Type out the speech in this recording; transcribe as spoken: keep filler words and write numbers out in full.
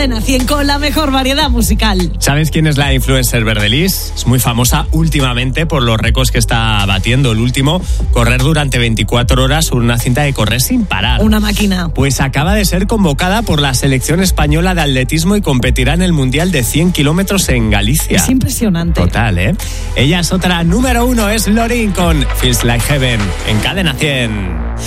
Cadena cien con la mejor variedad musical. ¿Sabes quién es la influencer Verdelis? Es muy famosa últimamente por los récords que está batiendo. El último, correr durante veinticuatro horas sobre una cinta de correr sin parar. Una máquina. Pues acaba de ser convocada por la selección española de atletismo y competirá en el Mundial de cien kilómetros en Galicia. Es impresionante. Total, ¿eh? Ella es otra número uno, es Lorin con Feels Like Heaven en Cadena cien.